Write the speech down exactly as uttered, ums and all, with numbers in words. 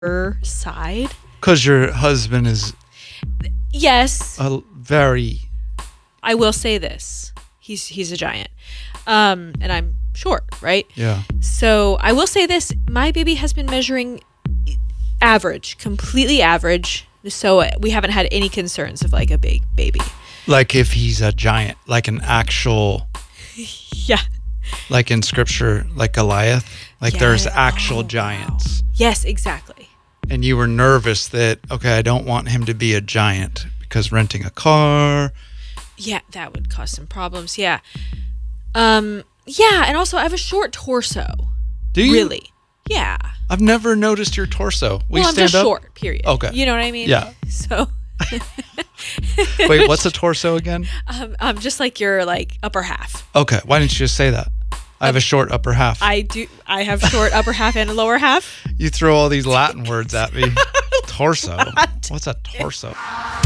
her side. Because your husband is Yes. a very... I will say this. He's he's a giant. Um, and I'm short, right? Yeah. So I will say this. My baby has been measuring average, completely average. So we haven't had any concerns of like a big baby. Like if he's a giant, like an actual... Yeah. Like in scripture, like Goliath. Like Yeah. there's actual Oh, giants. wow. Yes, exactly. And you were nervous that, okay, I don't want him to be a giant because renting a car. Yeah, that would cause some problems. Yeah. Um. Yeah, and also I have a short torso. Do you? Really? Yeah. I've never noticed your torso. We well, I'm stand just up? short. Period. Okay. You know what I mean? Yeah. So. Wait, what's a torso again? Um, um, just like your like upper half. Okay, why didn't you just say that? I have a short upper half. I do. I have short upper half and a lower half. You throw all these Latin words at me. Torso. What's a torso?